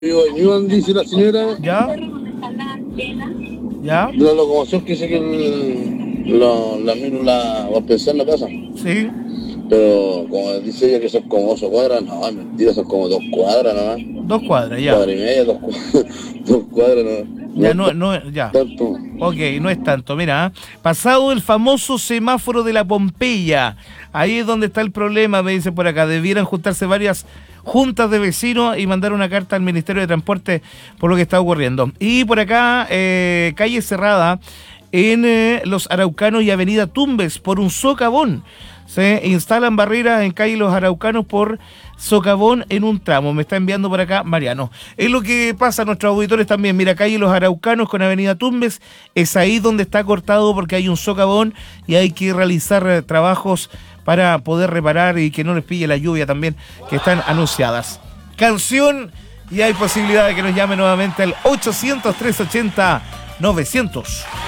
Digo, Iván dice la señora ¿Ya? ¿Ya? de la locomoción que dice que la mínula va a pensar en la casa. Sí. Pero como dice ella que son como 8 cuadras, no, es mentira, son como 2 cuadras nomás. 2 cuadras, ya. Cuadra y media, 2 cuadras, no, no Ya es no, ya. tanto. Ok, no es tanto, mira, pasado el famoso semáforo de la Pompeya, ahí es donde está el problema, me dice por acá, debieran juntarse varias juntas de vecinos y mandar una carta al Ministerio de Transporte por lo que está ocurriendo. Y por acá, calle cerrada en Los Araucanos y Avenida Tumbes por un socavón. Se instalan barreras en calle Los Araucanos por socavón en un tramo. Me está enviando por acá Mariano. Es lo que pasa a nuestros auditores también. Mira, calle Los Araucanos con Avenida Tumbes. Es ahí donde está cortado porque hay un socavón y hay que realizar trabajos para poder reparar y que no les pille la lluvia también que están anunciadas. Canción y hay posibilidad de que nos llame nuevamente al 800-380-900.